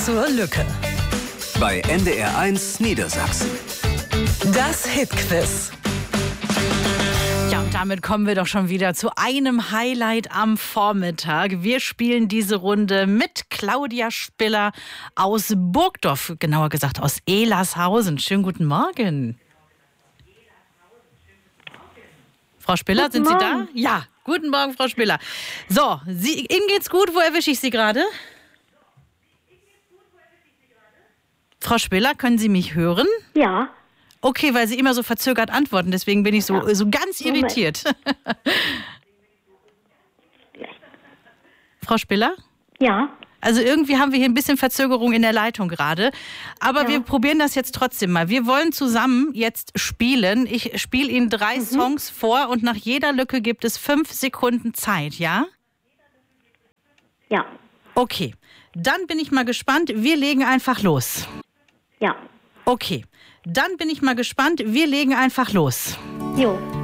zur Lücke. Bei NDR1 Niedersachsen. Das Hitquiz. Ja, und damit kommen wir doch schon wieder zu einem Highlight am Vormittag. Wir spielen diese Runde mit Claudia Spiller aus Burgdorf, genauer gesagt aus Ehlershausen. Schönen guten Morgen. Frau Spiller, sind Sie da? Ja, guten Morgen, Frau Spiller. So, Ihnen geht's gut? Wo erwische ich Sie gerade? Frau Spiller, können Sie mich hören? Ja. Okay, weil Sie immer so verzögert antworten, deswegen bin ich so ganz irritiert. Frau Spiller? Ja. Also irgendwie haben wir hier ein bisschen Verzögerung in der Leitung gerade. Aber wir probieren das jetzt trotzdem mal. Wir wollen zusammen jetzt spielen. Ich spiele Ihnen 3 Songs vor und nach jeder Lücke gibt es 5 Sekunden Zeit, ja? Ja. Okay, dann bin ich mal gespannt. Wir legen einfach los. Ja. Okay, dann bin ich mal gespannt. Wir legen einfach los. Jo.